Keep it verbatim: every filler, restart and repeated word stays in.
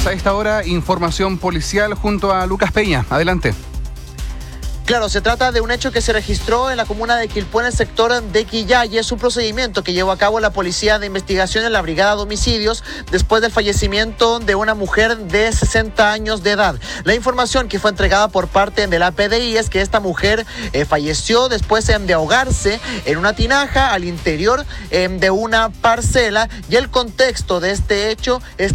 Tenemos a esta hora información policial junto a Lucas Peña. Adelante. Claro, se trata de un hecho que se registró en la comuna de Quilpué, en el sector de Quillay. Es un procedimiento que llevó a cabo la Policía de Investigación en la Brigada de Homicidios después del fallecimiento de una mujer de sesenta años de edad. La información que fue entregada por parte de la P D I es que esta mujer eh, falleció después eh, de ahogarse en una tinaja al interior eh, de una parcela, y el contexto de este hecho es